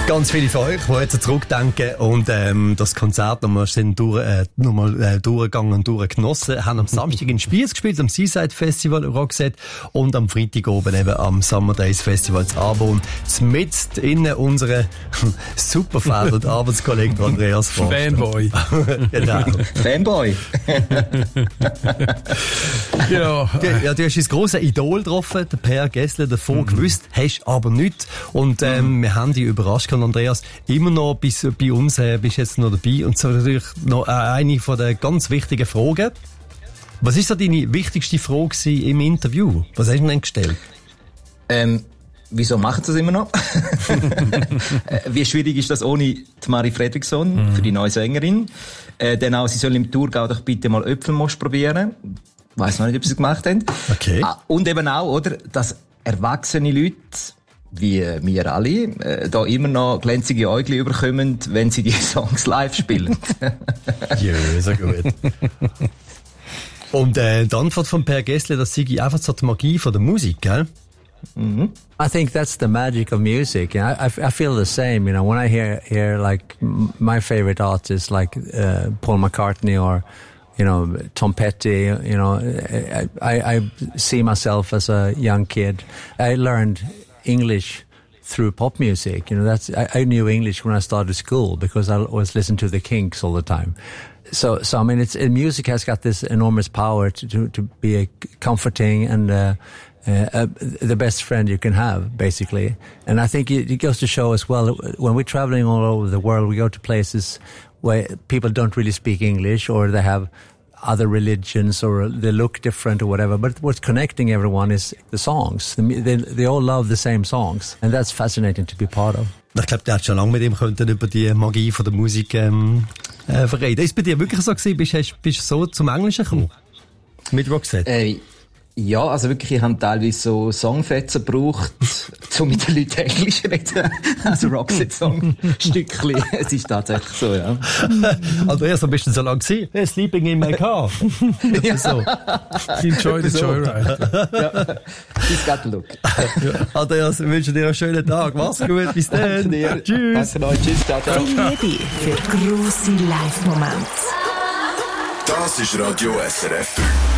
Ganz viele von euch, die jetzt zurückdenken und das Konzert nochmal durchgegangen und durchgenossen, haben am Samstag in Spiez gespielt, am Seaside Festival Roxette und am Freitag oben eben am Summer Days Festival zu Arbon. Mitten in unseren Superfan und Arbeitskollegen Andreas Forster. Fanboy. Genau. Fanboy. Ja, du hast das grosse Idol getroffen, den Per Gessler, davon gewusst, hast aber nichts. Und wir haben dich überrascht, Andreas, immer noch bis bei uns bist jetzt noch dabei. Und so natürlich noch eine von den ganz wichtigen Fragen. Was ist so deine wichtigste Frage im Interview? Was hast du denn gestellt? Wieso machen sie das immer noch? Wie schwierig ist das ohne die Marie Fredriksson für die neue Sängerin? Dann auch, sie sollen im Thurgau doch bitte mal Äpfelmost probieren. Weiss noch nicht, ob sie es gemacht haben. Okay. Und eben auch, oder, dass erwachsene Leute, wie wir alle, da immer noch glänzige Äugel überkommen, wenn sie die Songs live spielen. Ja, so gut. Und die Antwort von Per Gessler, das sei einfach so die Magie von der Musik, gell? I think that's the magic of music. I feel the same. You know, when I hear like my favorite artists like Paul McCartney or Tom Petty. I see myself as a young kid. I learned English through pop music. I knew English when I started school because I was listening to the Kinks all the time. So I mean, music has got this enormous power to be comforting and the best friend you can have, basically. And I think it goes to show as well, when we're traveling all over the world, we go to places where people don't really speak English or they have other religions or they look different or whatever. But what's connecting everyone is the songs. They all love the same songs. And that's fascinating to be part of. Ich glaube, du hättest schon lange mit ihm über die Magie von der Musik verreden. Ist es bei dir wirklich so gewesen? Bist du so zum Englischen gekommen? Mit Roxette? Ja, also wirklich, ich habe teilweise so Songfetzen gebraucht, um mit den Leuten Englisch zu reden. Also Roxette-Song-Stückchen. Es ist tatsächlich so, ja. Andreas, so bist du so lange gewesen? Hey, sleeping in my car. Ja. So. Enjoy the joyride. Ja. He's got the look. Andreas, ich wünsche dir einen schönen Tag. Mach's gut, bis dann. Tschüss. Danke euch, tschüss, ciao, ciao. Viel Liebe für grosse Live-Momente. Das ist Radio SRF 3.